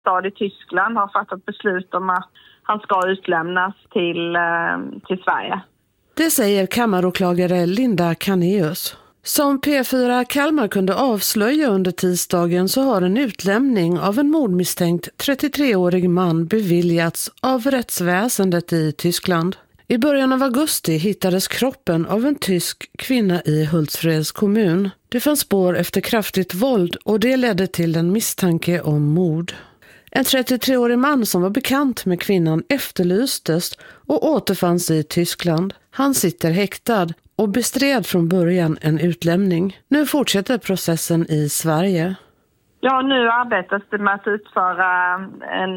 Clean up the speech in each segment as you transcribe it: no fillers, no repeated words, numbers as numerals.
stad i Tyskland har fattat beslut om att han ska utlämnas till Sverige. Det säger kammaråklagare Linda Kaneus. Som P4 Kalmar kunde avslöja under tisdagen så har en utlämning av en mordmisstänkt 33-årig man beviljats av rättsväsendet i Tyskland. I början av augusti hittades kroppen av en tysk kvinna i Hultsfreds kommun. Det fanns spår efter kraftigt våld och det ledde till en misstanke om mord. En 33-årig man som var bekant med kvinnan efterlystes och återfanns i Tyskland. Han sitter häktad och bestred från början en utlämning. Nu fortsätter processen i Sverige. Ja, nu arbetas det med att utföra en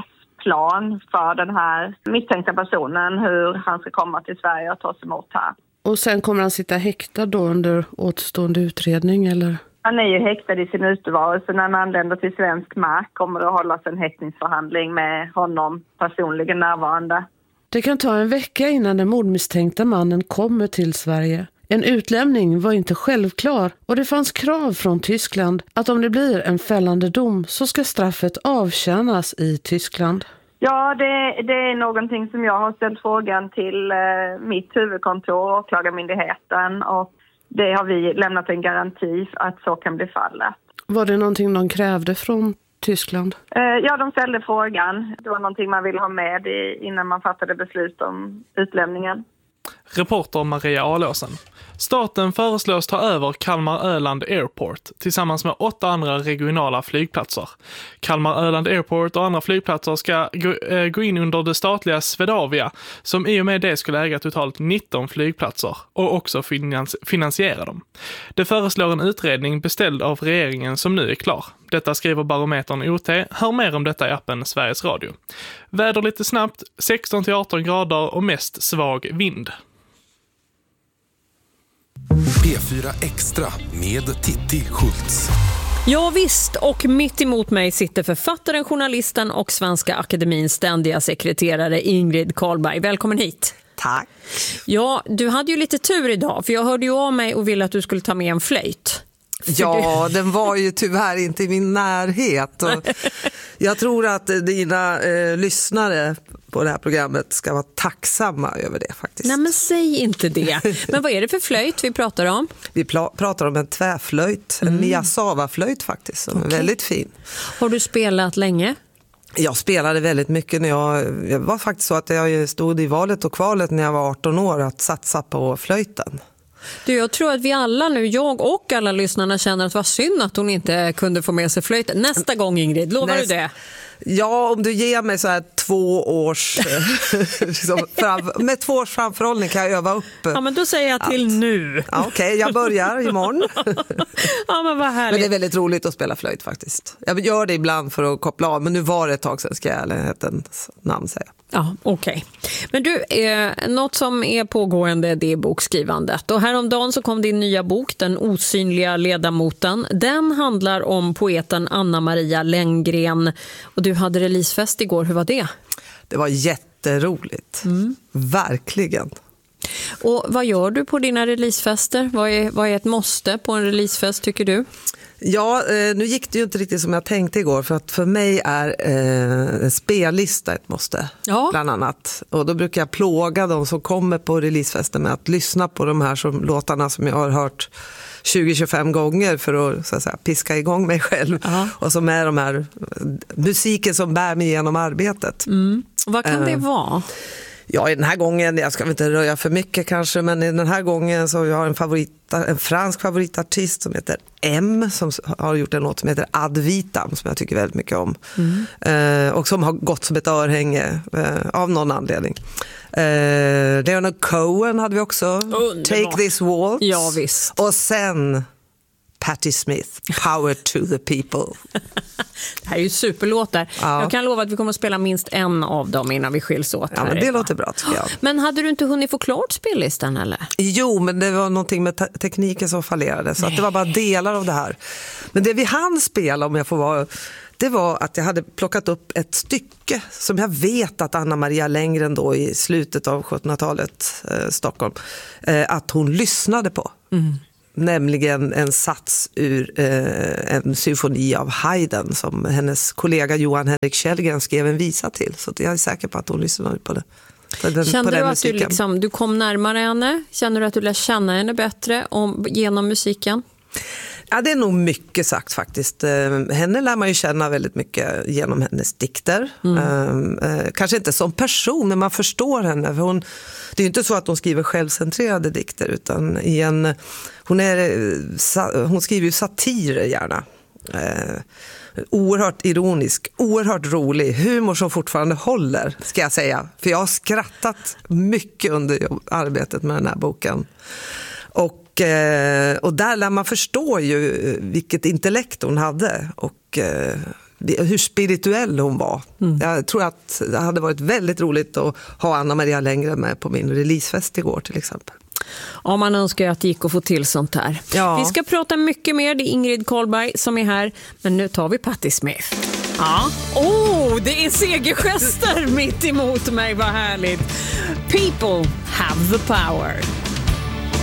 resplan för den här misstänkta personen, hur han ska komma till Sverige och tas emot här. Och sen kommer han sitta häktad då under återstående utredning, eller? Han är ju häktad i sin utevaro, när han anländer till svensk mark kommer det att hållas en häktningsförhandling med honom personligen närvarande. Det kan ta en vecka innan den mordmisstänkta mannen kommer till Sverige. En utlämning var inte självklar och det fanns krav från Tyskland att om det blir en fällande dom så ska straffet avtjänas i Tyskland. Ja, det är någonting som jag har ställt frågan till mitt huvudkontor, åklagarmyndigheten, och det har vi lämnat en garanti att så kan bli fallet. Var det någonting de krävde från Tyskland? Ja, de ställde frågan. Det var någonting man ville ha med innan man fattade beslut om utlämningen. Reporter Maria Alåsen. Staten föreslås ta över Kalmar Öland Airport tillsammans med 8 andra regionala flygplatser. Kalmar Öland Airport och andra flygplatser ska gå in under det statliga Swedavia som i och med det skulle äga totalt 19 flygplatser och också finansiera dem. Det föreslår en utredning beställd av regeringen som nu är klar. Detta skriver Barometern OT. Hör mer om detta i appen Sveriges Radio. Väder lite snabbt, 16-18 grader och mest svag vind. P4 Extra med Titti Schultz. Ja visst, och mitt emot mig sitter författaren, journalisten och Svenska Akademins ständiga sekreterare Ingrid Karlberg. Välkommen hit. Tack. Ja, du hade ju lite tur idag för jag hörde ju av mig och ville att du skulle ta med en flöjt. Ja, den var ju tyvärr inte i min närhet. Och jag tror att dina lyssnare på det här programmet ska vara tacksamma över det faktiskt. Nej men säg inte det. Men vad är det för flöjt vi pratar om? Vi pratar om en tvärflöjt, en Miyazawa-flöjt faktiskt, som är väldigt fin. Har du spelat länge? Jag spelade väldigt mycket när jag var faktiskt så att jag stod i valet och kvalet när jag var 18 år att satsa på flöjten. Du, jag tror att vi alla nu, jag och alla lyssnarna känner att det var synd att hon inte kunde få med sig flöjten. Nästa gång Ingrid, lovar du det? Ja, om du ger mig så här 2 års med 2 års framförhållning kan jag öva upp. Ja, men då säger jag till nu. Ja, okej, jag börjar imorgon. Ja, men vad härligt. Men det är väldigt roligt att spela flöjt faktiskt. Jag gör det ibland för att koppla av, men nu var det ett tag sedan ska jag ärlighetens namn säga. Ja, okej. Men du, något som är pågående det är bokskrivandet. Och häromdagen så kom din nya bok, Den osynliga ledamoten. Den handlar om poeten Anna-Maria Lenngren. Och du hade releasefest igår, hur var det? Det var jätteroligt, verkligen. Och vad gör du på dina releasefester? Vad är ett måste på en releasefest tycker du? Ja, nu gick det ju inte riktigt som jag tänkte igår för att för mig är en spellista ett måste, bland annat. Och då brukar jag plåga de som kommer på releasefesten med att lyssna på de här låtarna som jag har hört 20-25 gånger för att, så att säga, piska igång mig själv. Och som är de här musiken som bär mig genom arbetet. Vad kan det vara? Ja, i den här gången, jag ska inte röja för mycket kanske, men i den här gången så har jag en fransk favoritartist som heter M, som har gjort en låt som heter Ad Vitam som jag tycker väldigt mycket om. Och som har gått som ett örhänge av någon anledning. Leonard Cohen hade vi också. Underbar. Take This Waltz. Ja, visst. Och sen Patti Smith, Power to the People. Det här är ju superlåtar. Ja. Jag kan lova att vi kommer att spela minst en av dem innan vi skiljs åt. Ja, men det låter bra tycker jag. Men hade du inte hunnit få klart spellistan eller? Jo, men det var någonting med tekniken som fallerade. Så att det var bara delar av det här. Men det vi hann spela, om jag får vara, det var att jag hade plockat upp ett stycke som jag vet att Anna-Maria Lenngren då i slutet av 1700-talet Stockholm, att hon lyssnade på. nämligen en sats ur en symfoni av Haydn som hennes kollega Johan Henrik Källgren skrev en visa till. Så jag är säker på att hon lyssnar på det. Kände du att du kom närmare henne? Känner du att du lär känna henne bättre genom musiken? Ja, det är nog mycket sagt faktiskt. Henne lär man ju känna väldigt mycket genom hennes dikter. Kanske inte som person, men man förstår henne. För det är ju inte så att hon skriver självcentrerade dikter, utan hon skriver ju satirer gärna. Oerhört ironisk, oerhört rolig, humor som fortfarande håller, ska jag säga. För jag har skrattat mycket under arbetet med den här boken. Och där lär man förstå ju vilket intellekt hon hade och hur spirituell hon var. Jag tror att det hade varit väldigt roligt att ha Anna Maria Lenngren med på min releasefest igår till exempel. Ja, man önskar att det gick att få till sånt här. Ja. Vi ska prata mycket mer, det är Ingrid Carlberg som är här, men nu tar vi Patti Smith. Ja. Det är segergester mitt emot mig, vad härligt. People have the power.